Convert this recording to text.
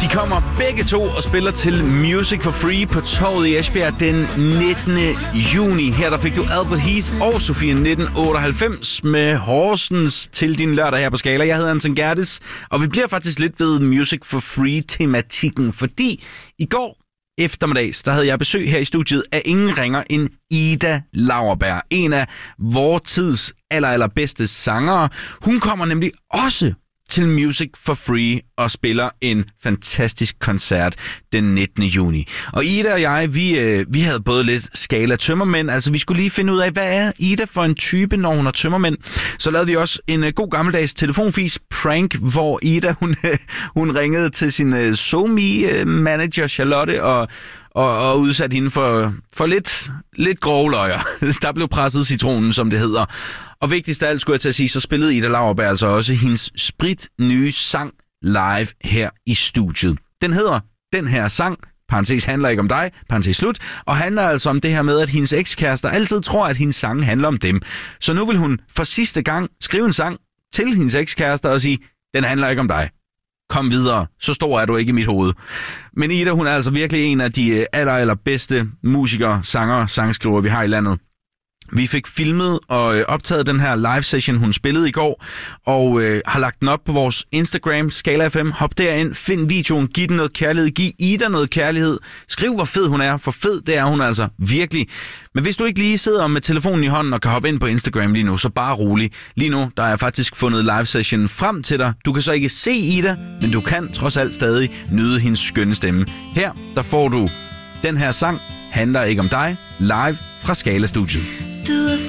kommer begge to og spiller til Music for Free på Torvet i Esbjerg den 19. juni. Her der fik du Albert Heath og Sofie 1998 med Horsens til din lørdag her på Skala. Jeg hedder Anton Gerdes, og vi bliver faktisk lidt ved Music for Free-tematikken, fordi i går eftermiddags, der havde jeg besøg her i studiet af ingen ringer end Ida Lauerberg, en af vores tids allerbedste sangere. Hun kommer nemlig også til Music for Free og spiller en fantastisk koncert den 19. juni. Og Ida og jeg, vi havde både lidt Skala tømmermænd, altså vi skulle lige finde ud af, hvad er Ida for en type, når hun er tømmermænd. Så lavede vi også en god gammeldags telefonfis prank, hvor Ida, hun ringede til sin SoMe-manager Charlotte og udsatte hende for lidt grove løjer. Der blev presset citronen, som det hedder. Og vigtigst af alt skulle jeg til at sige, så spillede Ida Lauerberg altså også hendes spritnye sang live her i studiet. Den hedder Den her sang, parentes handler ikke om dig, parentes slut, og handler altså om det her med, at hendes ekskærester altid tror, at hendes sange handler om dem. Så nu vil hun for sidste gang skrive en sang til hendes ekskærester og sige, den handler ikke om dig. Kom videre, så stor er du ikke i mit hoved. Men Ida, hun er altså virkelig en af de allerbedste musikere, sangere, sangskriver, vi har i landet. Vi fik filmet og optaget den her live session, hun spillede i går, og har lagt den op på vores Instagram, Skala FM. Hop derind, find videoen, giv den noget kærlighed, giv Ida noget kærlighed. Skriv, hvor fed hun er, for fed det er hun altså virkelig. Men hvis du ikke lige sidder med telefonen i hånden og kan hoppe ind på Instagram lige nu, så bare rolig. Lige nu, der har jeg faktisk fundet live session frem til dig. Du kan så ikke se Ida, men du kan trods alt stadig nyde hendes skønne stemme. Her, der får du Den her sang, handler ikke om dig, live fra Skala Studiet. Du er